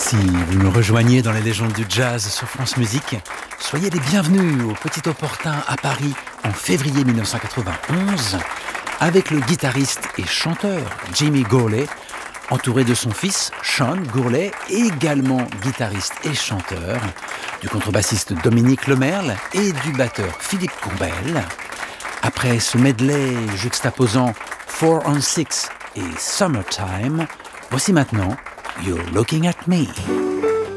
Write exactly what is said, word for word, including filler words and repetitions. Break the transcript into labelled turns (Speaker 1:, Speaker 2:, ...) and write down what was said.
Speaker 1: Si vous nous rejoignez dans les légendes du jazz sur France Musique, soyez les bienvenus au Petit Opportun à Paris en février mille neuf cent quatre-vingt-onze avec le guitariste et chanteur Jimmy Gourley, entouré de son fils Sean Gourley, également guitariste et chanteur, du contrebassiste Dominique Lemerle et du batteur Philippe Courbel. Après ce medley juxtaposant four on six et Summertime, voici maintenant You're Looking at Me.